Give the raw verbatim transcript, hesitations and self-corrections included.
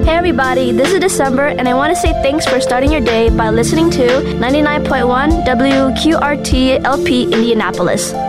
Hey everybody, this is December, and I want to say thanks for starting your day by listening to ninety-nine point one W Q R T L P Indianapolis.